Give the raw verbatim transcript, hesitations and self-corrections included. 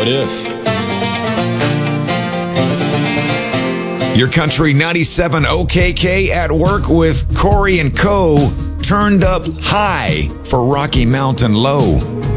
What if? Your Country ninety-seven O K K at work with Corey and Co. Turned up high for Rocky Mountain Low.